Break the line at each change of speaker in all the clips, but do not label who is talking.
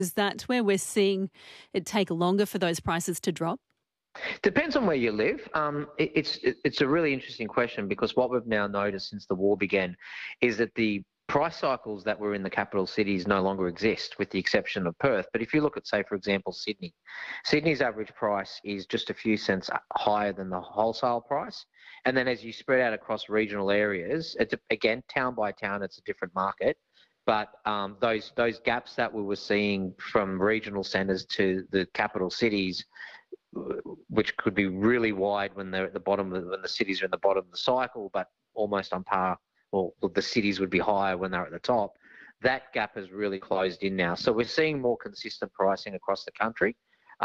Is that where we're seeing it take longer for those prices to drop?
Depends on where you live. It's a really interesting question because what we've now noticed since the war began is that the price cycles that were in the capital cities no longer exist, with the exception of Perth. But if you look at, say, for example, Sydney's average price is just a few cents higher than the wholesale price. And then as you spread out across regional areas, again, town by town, it's a different market. But those gaps that we were seeing from regional centres to the capital cities, which could be really wide when they're at the bottom, when the cities are in the bottom of the cycle, but almost on par, or the cities would be higher when they're at the top. That gap has really closed in now. So we're seeing more consistent pricing across the country.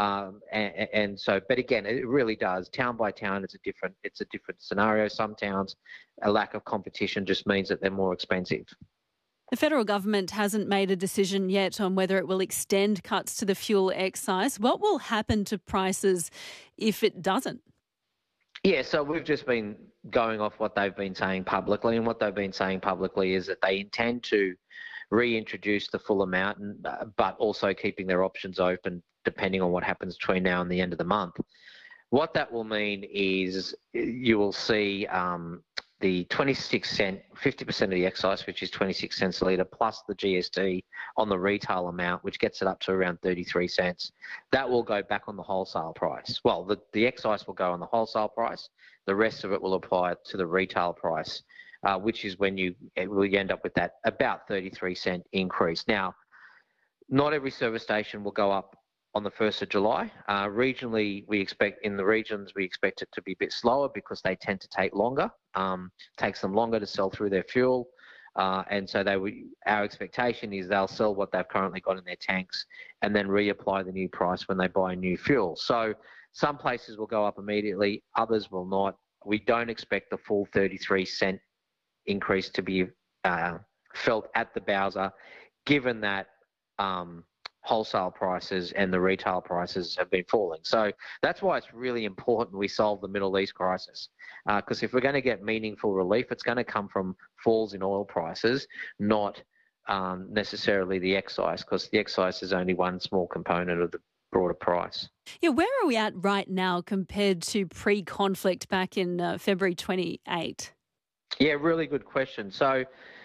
And so, but again, it really does. Town by town, it's a different scenario. Some towns, a lack of competition just means that they're more expensive.
The federal government hasn't made a decision yet on whether it will extend cuts to the fuel excise. What will happen to prices if it doesn't?
Yeah, so we've just been going off what they've been saying publicly, and what they've been saying publicly is that they intend to reintroduce the full amount, but also keeping their options open depending on what happens between now and the end of the month. What that will mean is you will see the 26 cent, 50% of the excise, which is 26 cents a litre, plus the GST on the retail amount, which gets it up to around 33 cents. That will go back on the wholesale price. Well, the excise will go on the wholesale price. The rest of it will apply to the retail price, which is when you end up with that about 33 cent increase. Now, not every service station will go up on the 1st of July. Regionally, we expect it to be a bit slower because they tend to take longer. Takes them longer to sell through their fuel. And so our expectation is they'll sell what they've currently got in their tanks and then reapply the new price when they buy new fuel. So some places will go up immediately, others will not. We don't expect the full 33 cent increase to be felt at the bowser, given that wholesale prices and the retail prices have been falling. So that's why it's really important we solve the Middle East crisis. Because if we're going to get meaningful relief, it's going to come from falls in oil prices, not necessarily the excise, because the excise is only one small component of the broader price.
Yeah, where are we at right now compared to pre-conflict back in February 28? Yeah,
really good question. So,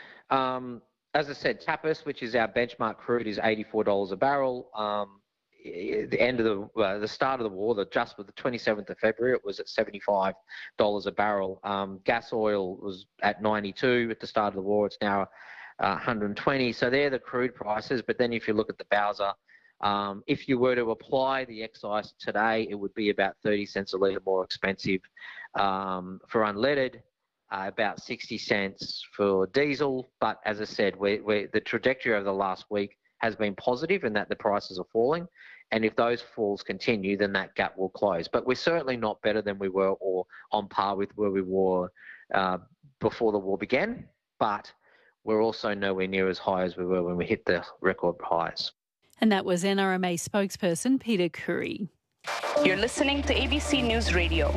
as I said, Tapis, which is our benchmark crude, is $84 a barrel. The start of the war, just with the 27th of February, it was at $75 a barrel. Gas oil was at 92 at the start of the war. It's now 120. So they're the crude prices. But then if you look at the bowser, if you were to apply the excise today, it would be about 30 cents a litre more expensive for unleaded. About 60 cents for diesel. But as I said, the trajectory over the last week has been positive in that the prices are falling. And if those falls continue, then that gap will close. But we're certainly not better than we were or on par with where we were before the war began. But we're also nowhere near as high as we were when we hit the record highs.
And that was NRMA spokesperson Peter Curry.
You're listening to ABC News Radio.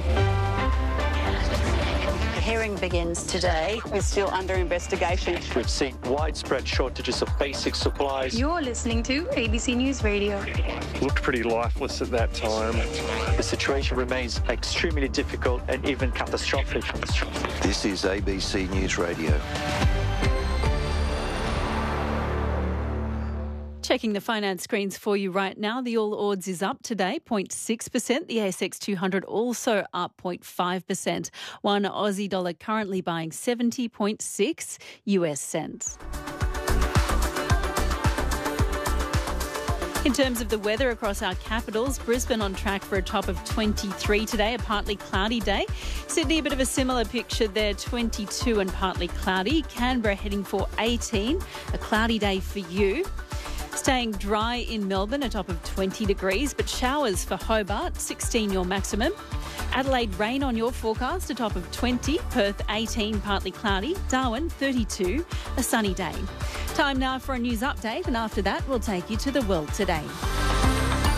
Hearing begins today.
Is still under investigation.
We've seen widespread shortages of basic supplies.
You're listening to ABC News Radio.
Looked pretty lifeless at that time.
The situation remains extremely difficult and even catastrophic.
This is ABC News Radio.
Checking the finance screens for you right now. The All Ords is up today, 0.6%. The ASX 200 also up 0.5%. One Aussie dollar currently buying 70.6 US cents. In terms of the weather across our capitals, Brisbane on track for a top of 23 today, a partly cloudy day. Sydney, a bit of a similar picture there, 22 and partly cloudy. Canberra heading for 18, a cloudy day for you. Staying dry in Melbourne, a top of 20 degrees, but showers for Hobart, 16 your maximum. Adelaide, rain on your forecast, a top of 20. Perth, 18, partly cloudy. Darwin, 32, a sunny day. Time now for a news update, and after that, we'll take you to the world today.